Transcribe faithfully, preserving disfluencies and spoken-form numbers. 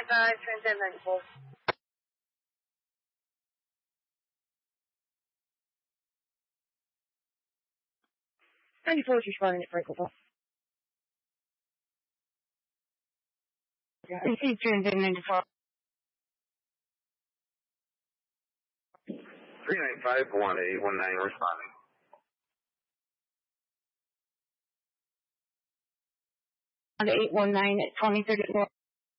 ninety-five, transcend ninety-four. ninety-four is responding at Franklin. Yeah, I see transcend ninety-four. three nine five, one eight one nine responding. On eight one nine at twenty thirty-four.